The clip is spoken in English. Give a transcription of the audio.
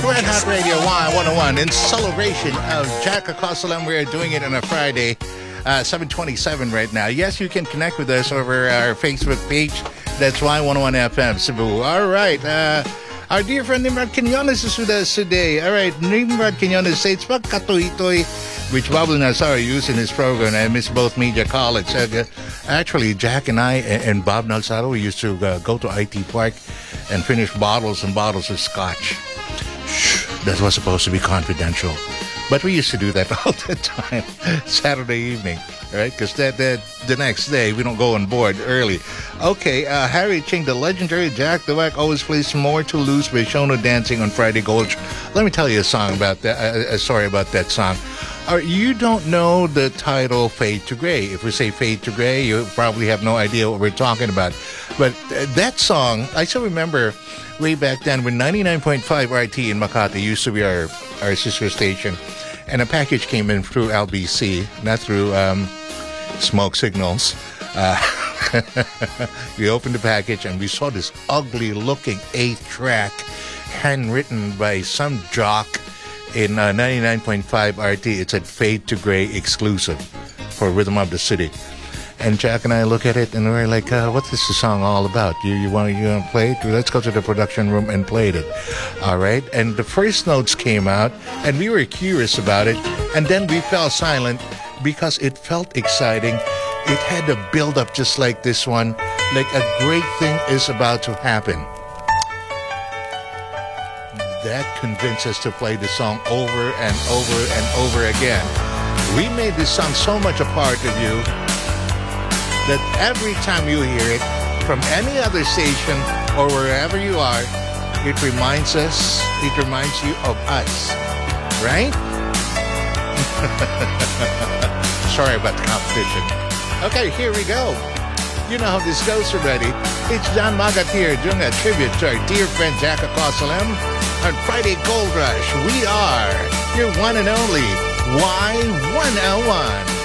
Red Hot Radio Y101 in celebration of Jack Acosta. We are doing it on a Friday, 7:27 right now. Yes, you can connect with us over our Facebook page. That's Y101 FM Cebu. All right. Our dear friend Nimrod Quinones is with us today. All right. Nimrod Quinones says, "Pag katoy-toy," which Bob Nazar used in his program. I miss both media college. Actually, Jack and I and Bob Nalsaro, we used to go to IT Park and finish bottles and bottles of scotch. Shh, that was supposed to be confidential. But we used to do that all the time, Saturday evening, right? Because the next day, we don't go on board early. Okay, Harry Ching, the legendary Jack the Wack, always plays More to Lose by Shono Dancing on Friday Gold. Let me tell you a song about that, a story about that song. You don't know the title Fade to Gray. If we say Fade to Gray, you probably have no idea what we're talking about. But that song, I still remember way back then when 99.5 RT in Makati used to be our sister station. And a package came in through LBC, not through smoke signals. We opened the package and we saw this ugly-looking 8-track handwritten by some jock in 99.5 RT. It said Fade to Gray exclusive for Rhythm of the City. And Jack and I look at it and we're like, what is the song all about? You want to play it? Let's go to the production room and play it. All right. And the first notes came out and we were curious about it. And then we fell silent because it felt exciting. It had a build up just like this one. Like a great thing is about to happen. That convinced us to play the song over and over and over again. We made this song so much a part of you that every time you hear it from any other station or wherever you are, it reminds you of us, right? Sorry about the competition. Okay, here we go. You know how this goes already. It's John Magat here doing a tribute to our dear friend Jack Acosta on Friday Gold Rush. We are your one and only Y101.